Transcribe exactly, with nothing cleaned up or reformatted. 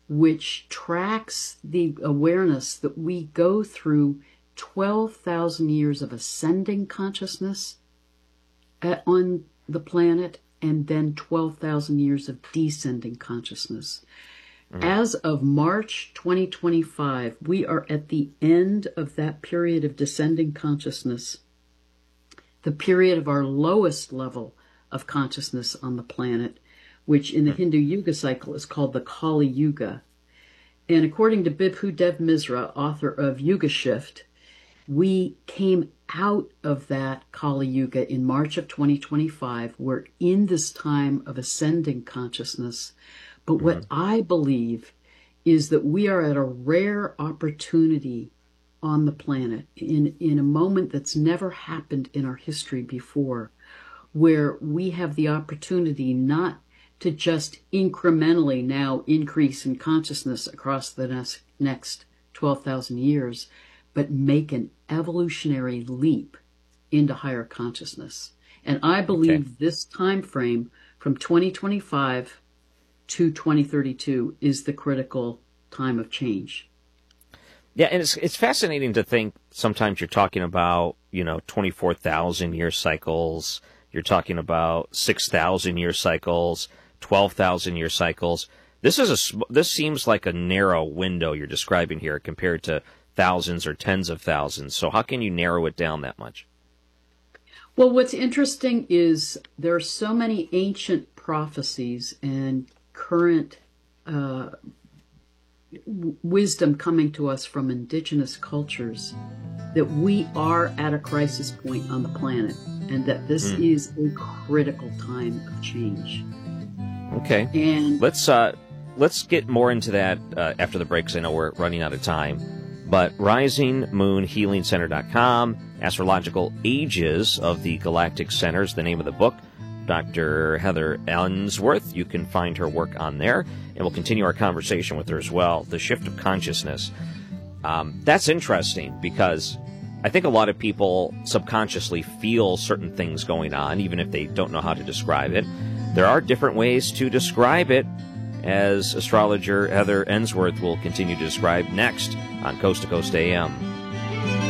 which tracks the awareness that we go through twelve thousand years of ascending consciousness at, on the planet, and then twelve thousand years of descending consciousness. Mm. As of March twenty twenty-five, we are at the end of that period of descending consciousness, the period of our lowest level of consciousness on the planet, which in the Hindu Yuga cycle is called the Kali Yuga. And according to Bibhu Dev Misra, author of Yuga Shift, we came out of that Kali Yuga in March of twenty twenty-five. We're in this time of ascending consciousness. But what mm-hmm. I believe is that we are at a rare opportunity on the planet in, in a moment that's never happened in our history before, where we have the opportunity not to just incrementally now increase in consciousness across the next, next twelve thousand years, but make an evolutionary leap into higher consciousness. And I believe okay. this time frame from twenty twenty-five to twenty thirty-two is the critical time of change. Yeah, and it's it's fascinating to think sometimes you're talking about, you know, twenty-four thousand year cycles, you're talking about six thousand year cycles, twelve thousand year cycles. This is a this seems like a narrow window you're describing here compared to thousands or tens of thousands. So how can you narrow it down that much? Well, what's interesting is there are so many ancient prophecies and current uh, wisdom coming to us from indigenous cultures that we are at a crisis point on the planet, and that this mm. is a critical time of change. Okay, and let's uh, let's get more into that uh, after the break, because I know we're running out of time. But rising moon healing center dot com, Astrological Ages of the Galactic Center is the name of the book. Doctor Heather Ensworth, you can find her work on there, and we'll continue our conversation with her as well. The Shift of Consciousness. Um, that's interesting, because I think a lot of people subconsciously feel certain things going on, even if they don't know how to describe it. There are different ways to describe it, as astrologer Heather Ensworth will continue to describe next on Coast to Coast A M.